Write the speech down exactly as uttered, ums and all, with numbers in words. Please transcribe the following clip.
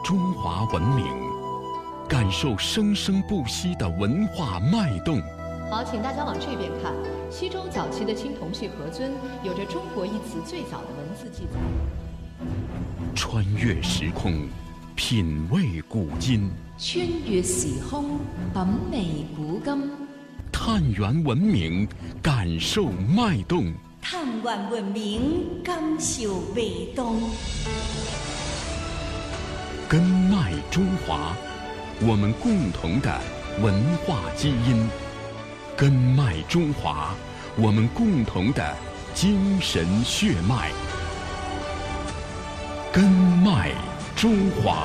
中华文明，感受生生不息的文化脉动。 好，请大家往这边看。西周早期的青铜器盒尊有着“中国”一词最早的文字记载。 穿越时空，品味古今； 穿越时空，品味古今； 探源文明，感受脉动； 探源文明，感受脉动。 根脉中华，我们共同的文化基因；根脉中华，我们共同的精神血脉。根脉中华。